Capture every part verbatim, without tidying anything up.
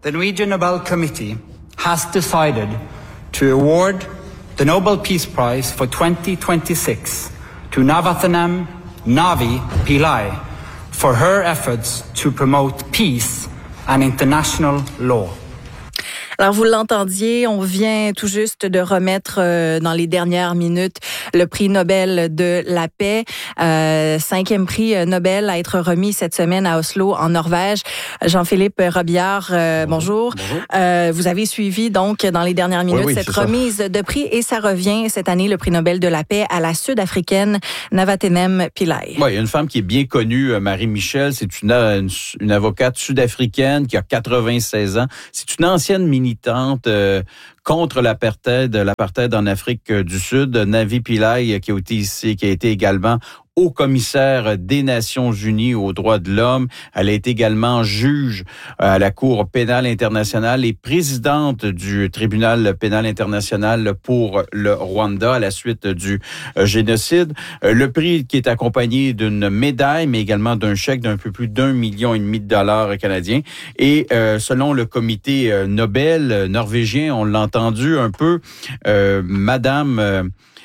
The Norwegian Nobel Committee has decided to award the Nobel Peace Prize for twenty twenty-six to Navathanam Navi Pillai for her efforts to promote peace and international law. Alors, vous l'entendiez, on vient tout juste de remettre euh, dans les dernières minutes le prix Nobel de la paix, euh, cinquième prix Nobel à être remis cette semaine à Oslo, en Norvège. Jean-Philippe Robillard, euh, bonjour. bonjour. Euh, vous avez suivi donc dans les dernières minutes oui, oui, cette remise ça. de prix et ça revient cette année, le prix Nobel de la paix, à la Sud-Africaine Navathanam Pillai. Oui, il y a une femme qui est bien connue, Marie Michel, c'est une, une, une avocate sud-africaine qui a quatre-vingt-seize ans. C'est une ancienne militante militante euh, contre l'apartheid, l'apartheid en Afrique du Sud. Navi Pillai, qui a été ici, qui a été également haut commissaire des Nations Unies aux droits de l'homme. Elle a été également juge à la Cour pénale internationale et présidente du tribunal pénal international pour le Rwanda à la suite du génocide. Le prix qui est accompagné d'une médaille, mais également d'un chèque d'un peu plus d'un million et demi de dollars canadiens. Et euh, selon le comité Nobel norvégien, on l'a entendu un peu, euh, Madame euh,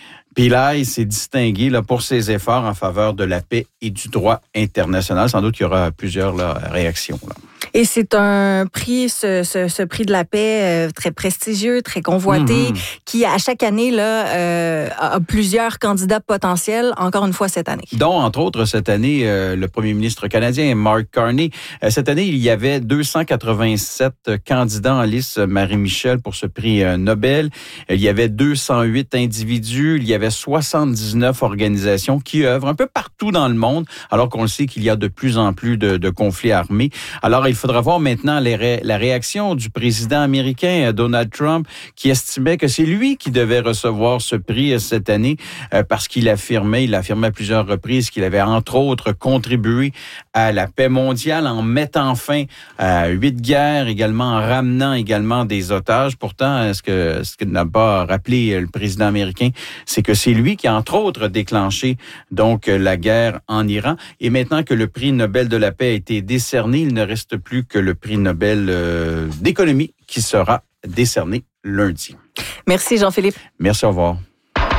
Pillai s'est distinguée là, pour ses efforts en faveur de la paix et du droit international. Sans doute qu'il y aura plusieurs là, réactions. Là. Et c'est un prix, ce, ce, ce prix de la paix euh, très prestigieux, très convoité, mm-hmm. qui à chaque année là euh, a plusieurs candidats potentiels, encore une fois cette année. Dont, entre autres, cette année, euh, le premier ministre canadien, Mark Carney. Euh, cette année, il y avait deux cent quatre-vingt-sept candidats en lice, Marie-Michel, pour ce prix euh, Nobel. Il y avait deux cent huit individus, il y avait soixante-dix-neuf organisations qui œuvrent un peu partout dans le monde, alors qu'on le sait qu'il y a de plus en plus de, de conflits armés. Alors, il faudra voir maintenant les ré- la réaction du président américain Donald Trump, qui estimait que c'est lui qui devait recevoir ce prix cette année euh, parce qu'il affirmait, il affirmait à plusieurs reprises qu'il avait entre autres contribué à la paix mondiale en mettant fin à huit guerres, également en ramenant également des otages. Pourtant, ce que ce que n'a pas rappelé le président américain, c'est que c'est lui qui a entre autres déclenché donc la guerre en Iran. Et maintenant que le prix Nobel de la paix a été décerné, il ne reste plus que le prix Nobel euh, d'économie qui sera décerné lundi. Merci Jean-Philippe. Merci, au revoir.